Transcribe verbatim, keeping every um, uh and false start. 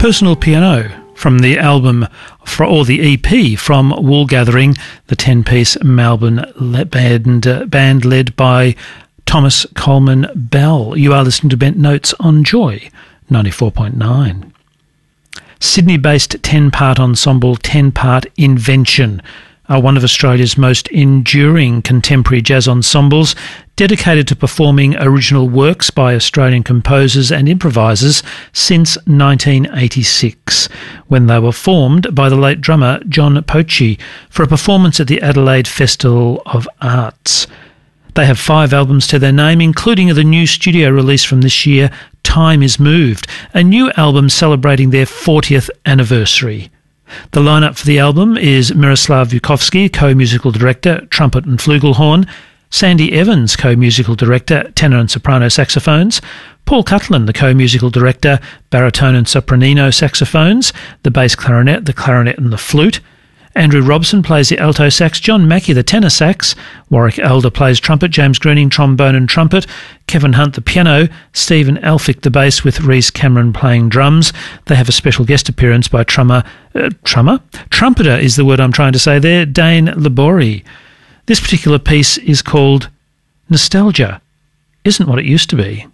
Personal Piano from the album, for, or the E P from Woolgathering, the ten-piece Melbourne band, uh, band led by Thomas Coleman Bell. You are listening to Bent Notes on Joy ninety-four point nine. Sydney-based ten-part ensemble ten-part Invention are one of Australia's most enduring contemporary jazz ensembles, dedicated to performing original works by Australian composers and improvisers since nineteen eighty-six, when they were formed by the late drummer John Pochie for a performance at the Adelaide Festival of Arts. They have five albums to their name, including the new studio release from this year, Time Is Moved, a new album celebrating their fortieth anniversary. The lineup for the album is Miroslav Vukovsky, co-musical director, trumpet and flugelhorn; Sandy Evans, co-musical director, tenor and soprano saxophones; Paul Cutland, the co-musical director, baritone and sopranino saxophones, the bass clarinet, the clarinet and the flute; Andrew Robson plays the alto sax, John Mackey the tenor sax, Warwick Elder plays trumpet, James Greening trombone and trumpet, Kevin Hunt the piano, Stephen Elphick the bass, with Rhys Cameron playing drums. They have a special guest appearance by trummer, uh, trummer? Trumpeter is the word I'm trying to say there, Dane Labori. This particular piece is called Nostalgia Isn't What It Used to Be.